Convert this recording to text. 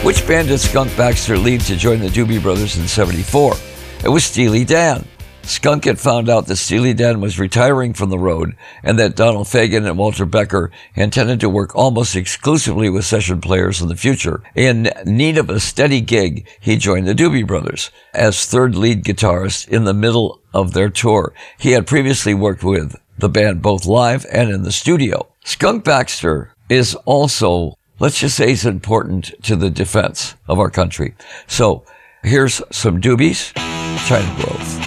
Which band did Skunk Baxter leave to join the Doobie Brothers in 74? It was Steely Dan. Skunk had found out that Steely Dan was retiring from the road and that Donald Fagen and Walter Becker intended to work almost exclusively with session players in the future. In need of a steady gig, he joined the Doobie Brothers as third lead guitarist in the middle of their tour. He had previously worked with the band both live and in the studio. Skunk Baxter is also, let's just say, he's important to the defense of our country. So here's some Doobies, China Grove.